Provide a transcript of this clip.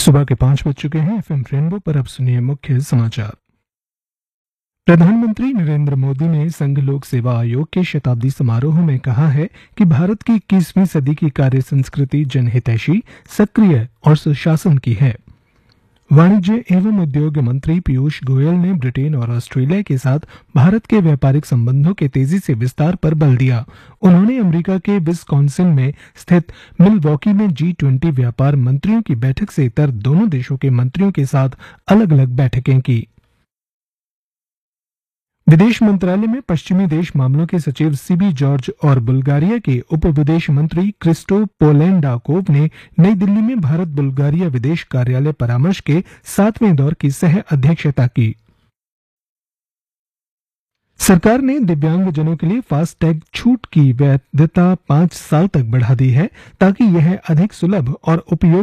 सुबह के 5 बज चुके हैं। एफएम रेनबो पर अब सुनिए मुख्य समाचार। प्रधानमंत्री नरेंद्र मोदी ने संघ लोक सेवा आयोग के शताब्दी समारोह में कहा है कि भारत की 21वीं सदी की कार्य संस्कृति जनहितैषी, सक्रिय और सुशासन की है। वाणिज्य एवं उद्योग मंत्री पीयूष गोयल ने ब्रिटेन और ऑस्ट्रेलिया के साथ भारत के व्यापारिक संबंधों के तेजी से विस्तार पर बल दिया। उन्होंने अमेरिका के विस्कॉन्सिन में स्थित मिलवॉकी में G20 व्यापार मंत्रियों की बैठक से इतर दोनों देशों के मंत्रियों के साथ अलग अलग बैठकें की। विदेश मंत्रालय में पश्चिमी देश मामलों के सचिव सीबी जॉर्ज और बुल्गारिया के उप विदेश मंत्री क्रिस्टो पोलेंडाकोव ने नई दिल्ली में भारत बुल्गारिया विदेश कार्यालय परामर्श के 7वें दौर की सह अध्यक्षता की। सरकार ने दिव्यांगजनों के लिए फास्टैग छूट की वैधता 5 साल तक बढ़ा दी है, ताकि यह अधिक सुलभ और उपयोगी